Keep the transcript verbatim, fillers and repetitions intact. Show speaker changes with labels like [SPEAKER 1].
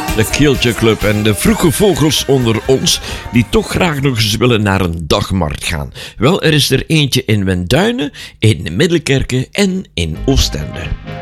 [SPEAKER 1] De Keeltje Club en de vroege vogels onder ons die toch graag nog eens willen naar een dagmarkt gaan. Wel, er is er eentje in Wenduinen, in Middelkerke en in Oostende.